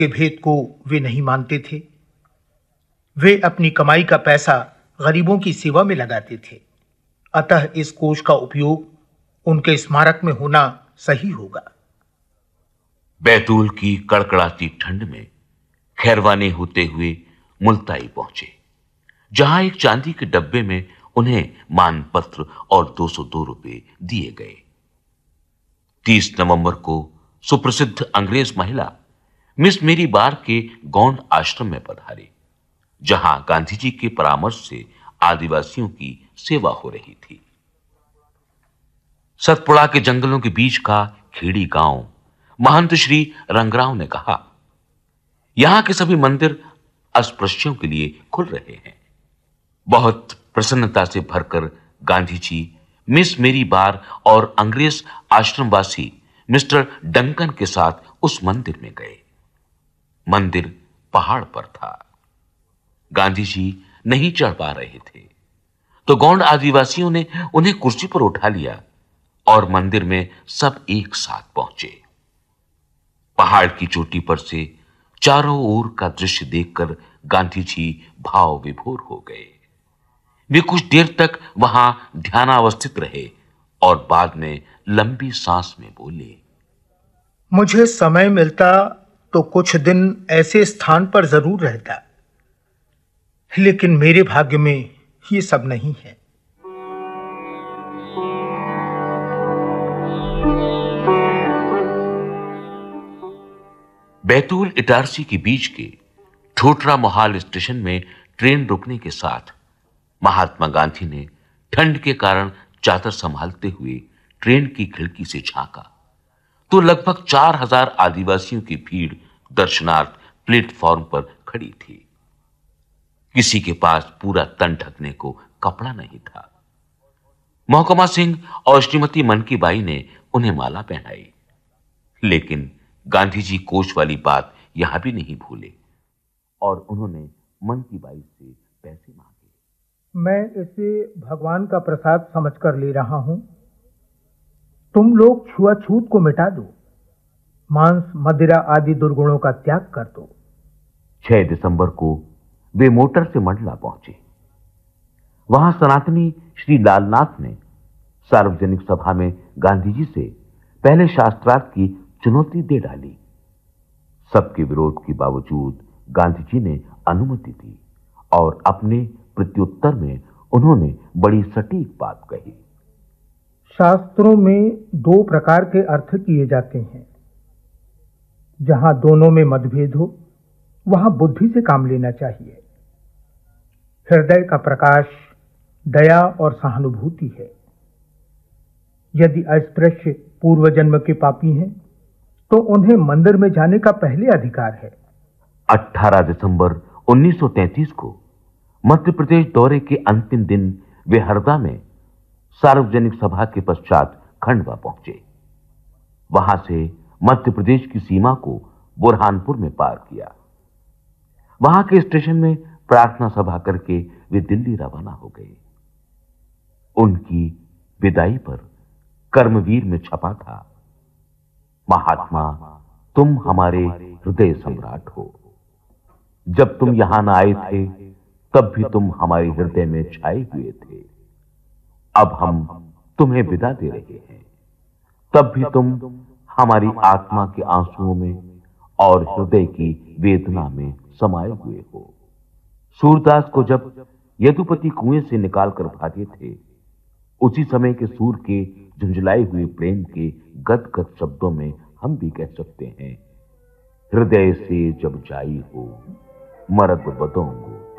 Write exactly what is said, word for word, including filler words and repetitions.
के भेद को वे नहीं मानते थे। वे अपनी कमाई का पैसा गरीबों की सेवा में लगाते थे। अतः इस कोष का उपयोग उनके स्मारक में होना सही होगा। बैतूल की कड़कड़ाती ठंड में खैरवाने होते हुए मुल्ताई पहुंचे, जहां एक चांदी के डब्बे में उन्हें मानपत्र और दो सौ दो रुपए दिए गए। तीस नवंबर को सुप्रसिद्ध अंग्रेज महिला मिस मेरी बार के गौंड आश्रम में पधारी, जहां गांधी जी के परामर्श से आदिवासियों की सेवा हो रही थी। सतपुड़ा के जंगलों के बीच का खेड़ी गांव महंत श्री रंगराव ने कहा, यहां के सभी मंदिर अस्पृश्यों के लिए खुल रहे हैं। बहुत प्रसन्नता से भरकर गांधी जी मिस मेरी बार और अंग्रेज आश्रमवासी मिस्टर डंकन के साथ उस मंदिर में गए। मंदिर पहाड़ पर था। गांधी जी नहीं चढ़ पा रहे थे, तो गौंड आदिवासियों ने उन्हें कुर्सी पर उठा लिया और मंदिर में सब एक साथ पहुंचे। पहाड़ की चोटी पर से चारों ओर का दृश्य देखकर गांधी जी भाव विभोर हो गए। वे कुछ देर तक वहां ध्यानावस्थित रहे और बाद में लंबी सांस में बोले, मुझे समय मिलता तो कुछ दिन ऐसे स्थान पर जरूर रहता, लेकिन मेरे भाग्य में ये सब नहीं है। बैतूल इटारसी के बीच के ठोठरा मोहाल स्टेशन में ट्रेन रुकने के साथ महात्मा गांधी ने ठंड के कारण चादर संभालते हुए ट्रेन की खिड़की से झांका, तो लगभग चार हजार आदिवासियों की भीड़ दर्शनार्थ प्लेटफॉर्म पर खड़ी थी। किसी के पास पूरा तन ढकने को कपड़ा नहीं था। मोहकमा सिंह और श्रीमती मनकी बाई ने उन्हें माला पहनाई, लेकिन गांधी जी कोच वाली बात यहां भी नहीं भूले और उन्होंने मनकी बाई से पैसे मांगे। मैं इसे भगवान का प्रसाद समझकर ले रहा हूं। तुम लोग छुआछूत को मिटा दो, मांस मदिरा आदि दुर्गुणों का त्याग कर दो। छह दिसंबर को वे मोटर से मंडला पहुंचे। वहां सनातनी श्री लालनाथ ने सार्वजनिक सभा में गांधी जी से पहले शास्त्रार्थ की चुनौती दे डाली। सबके विरोध के बावजूद गांधी जी ने अनुमति दी और अपने प्रत्युत्तर में उन्होंने बड़ी सटीक बात कही। शास्त्रों में दो प्रकार के अर्थ किए जाते हैं। जहां दोनों में मतभेद हो, वहां बुद्धि से काम लेना चाहिए। हृदय का प्रकाश दया और सहानुभूति है। यदि अस्पृश्य पूर्व जन्म के पापी हैं, तो उन्हें मंदिर में जाने का पहले अधिकार है। अठारह दिसंबर उन्नीस सौ तैंतीस को मध्य प्रदेश दौरे के अंतिम दिन वे हरदा में सार्वजनिक सभा के पश्चात खंडवा पहुंचे। वहां से मध्य प्रदेश की सीमा को बुरहानपुर में पार किया। वहां के स्टेशन में प्रार्थना सभा करके वे दिल्ली रवाना हो गए। उनकी विदाई पर कर्मवीर में छपा था, महात्मा तुम हमारे हृदय सम्राट हो। जब तुम यहां न आए थे, तब भी तुम हमारे हृदय में छाए हुए थे। अब हम तुम्हें विदा दे रहे हैं, तब भी तुम हमारी आत्मा के आंसुओं में और हृदय की वेदना में समाये हुए हो। सूरदास को जब यदुपति कुएं से निकालकर भागे थे, उसी समय के सूर के झुंझलाए हुए प्रेम के गदगद शब्दों में हम भी कह सकते हैं, हृदय से जब जाई हो मरद बदोंगो